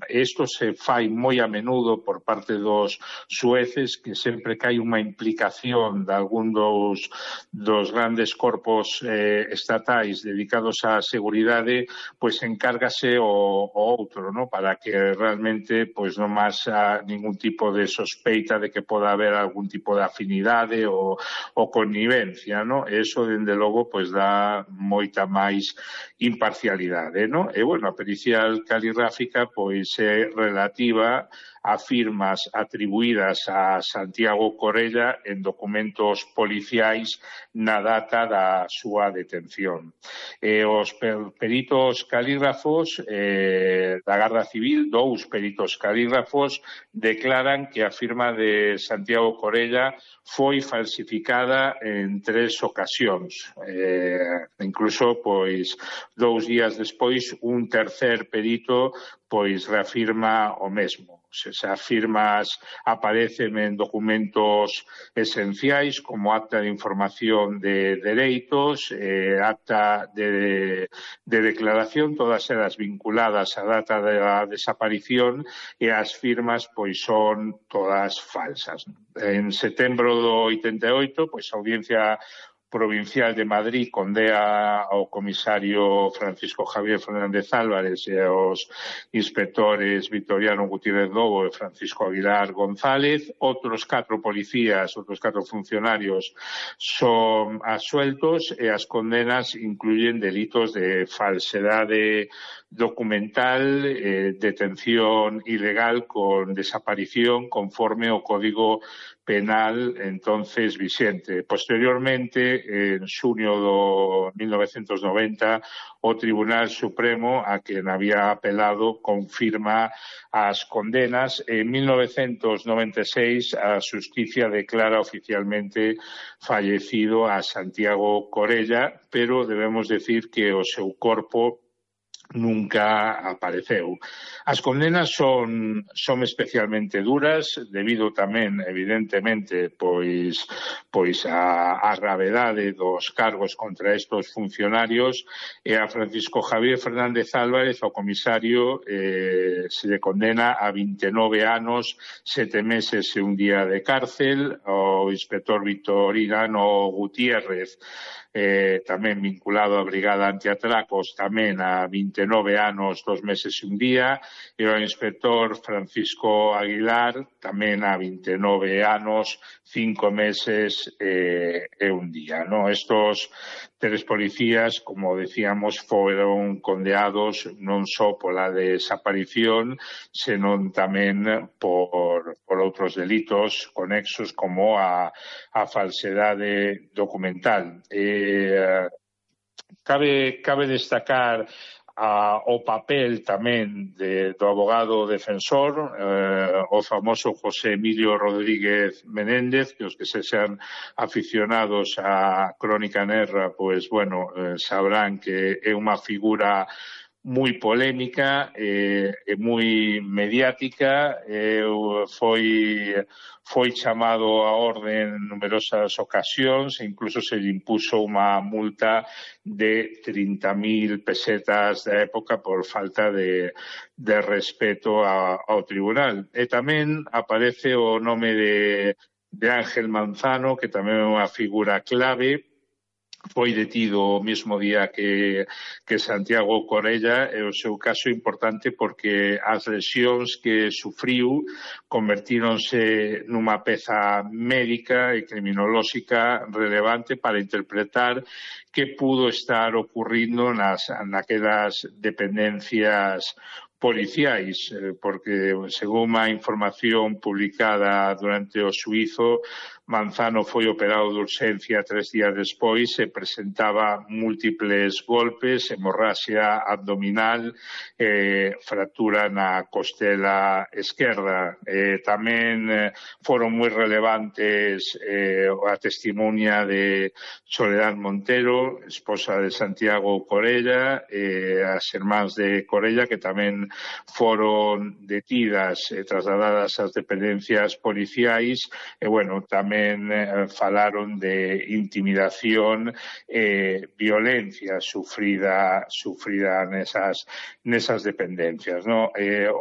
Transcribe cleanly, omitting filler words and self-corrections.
Isto se fai moi a menudo por parte dos xueces, que sempre que hai unha implicación de algún dos grandes corpos estatais dedicados á seguridade, pois encárgase o outro, ¿no? Para que realmente pois non máis ningún tipo de sospeita de que poda haber algún tipo de afinidade ou connivencia, ¿no? E iso, dende logo, pois dá moita máis imparcialidade, ¿no? E, bueno, a pericial caligráfica pois é relativa a firmas atribuídas a Santiago Corella en documentos policiais na data da súa detención. Os peritos calígrafos da Garda Civil, 2 peritos calígrafos, declaran que a firma de Santiago Corella foi falsificada en 3 ocasións. Incluso, pois, 2 días despois, un tercer perito pois reafirma o mesmo. Esas firmas aparecen en documentos esenciais como acta de información de dereitos, acta de declaración, todas elas vinculadas á data da desaparición, e as firmas pois son todas falsas. En setembro do 88, pois a Audiencia Provincial de Madrid condea ao comisario Francisco Javier Fernández Álvarez e aos inspectores Victoriano Gutiérrez Lobo e Francisco Aguilar González. Outros 4 policías, outros 4 funcionarios son absueltos, e as condenas incluyen delitos de falsedade documental, detención ilegal con desaparición conforme ao Código Penal entonces vigente. Posteriormente, en xunio do 1990, o Tribunal Supremo, a quen había apelado, confirma as condenas. En 1996, a Xusticia declara oficialmente fallecido a Santiago Corella, pero debemos decir que o seu corpo nunca apareceu. As condenas son especialmente duras, debido tamén, evidentemente, pois a gravedade dos cargos contra estos funcionarios, e a Francisco Javier Fernández Álvarez, ao comisario, se le condena a 29 anos, 7 meses e un día de cárcel. Ao inspector Victoriano Gutiérrez, tamén vinculado á Brigada Antiatracos, tamén a 29 anos, 2 meses e un día, e ao inspector Francisco Aguilar, tamén a 29 anos, 5 meses e un día, ¿no? Estos 3 policías, como decíamos, foron condeados non só pola desaparición, senón tamén por outros delitos conexos como a falsedade documental. Cabe destacar o papel tamén do abogado defensor, o famoso José Emilio Rodríguez Menéndez, que os que sexan aficionados á Crónica Negra, pois, bueno, sabrán que é unha figura moi polémica e moi mediática. Foi chamado a orde en numerosas ocasións, e incluso se lle impuso unha multa de 30.000 pesetas da época por falta de respeto ao tribunal. E tamén aparece o nome de Ángel Manzano, que tamén é unha figura clave. Foi detido o mesmo día que Santiago Corella, e o seu caso é importante porque as lesións que sufriu convertíronse nunha peza médica e criminolóxica relevante para interpretar que pudo estar ocurrindo naquelas dependencias policiais, porque, según a información publicada durante o xuízo, Manzano foi operado de urxencia 3 días despois e presentaba múltiples golpes, hemorraxia abdominal, fractura na costela esquerda. Tamén foron moi relevantes a testimonia de Soledad Montero, esposa de Santiago Corella, e as irmáns de Corella, que tamén foron detidas e trasladadas ás dependencias policiais. E, bueno, tamén falaron de intimidación e violencia sufrida nesas dependencias, ¿no?